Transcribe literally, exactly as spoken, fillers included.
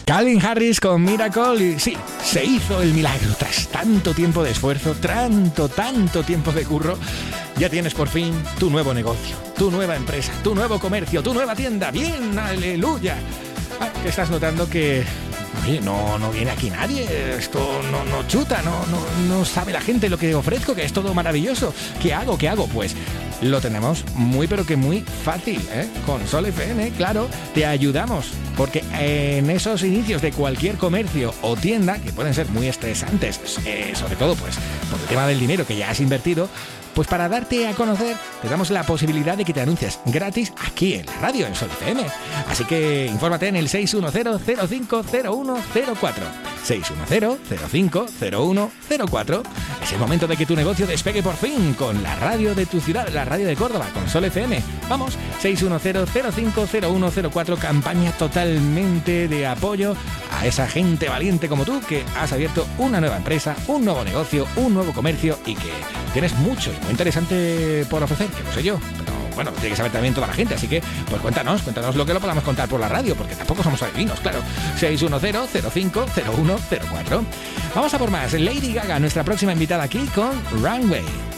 Calvin Harris con Miracle y sí, se hizo el milagro tras tanto tiempo de esfuerzo, tanto, tanto tiempo de curro. Ya tienes por fin tu nuevo negocio, tu nueva empresa, tu nuevo comercio, tu nueva tienda. ¡Bien! ¡Aleluya! Ah, que estás notando que... Oye, no, no viene aquí nadie, esto no, no chuta, no, no, no sabe la gente lo que ofrezco, que es todo maravilloso. ¿Qué hago? ¿Qué hago? Pues lo tenemos muy pero que muy fácil, ¿eh? Con Sol F M, claro, te ayudamos, porque en esos inicios de cualquier comercio o tienda, que pueden ser muy estresantes, eh, sobre todo pues por el tema del dinero que ya has invertido, pues para darte a conocer te damos la posibilidad de que te anuncies gratis aquí en la radio, en Sol F M. Así que infórmate en el seis uno cero, cero cinco cero uno cero cuatro. seis uno cero, cero cinco cero uno cero cuatro. Es el momento de que tu negocio despegue por fin con la radio de tu ciudad, la radio de Córdoba, con Sol F M. Vamos, seis uno cero, cero cinco cero uno cero cuatro, campaña totalmente de apoyo a esa gente valiente como tú que has abierto una nueva empresa, un nuevo negocio, un nuevo comercio y que tienes mucho y muy interesante por ofrecer, que no sé yo, pero bueno, tiene que saber también toda la gente, así que pues cuéntanos, cuéntanos lo que lo podamos contar por la radio, porque tampoco somos adivinos, claro. seis uno cero, cero cinco cero uno cero cuatro. Vamos a por más. Lady Gaga, nuestra próxima invitada aquí con Runway.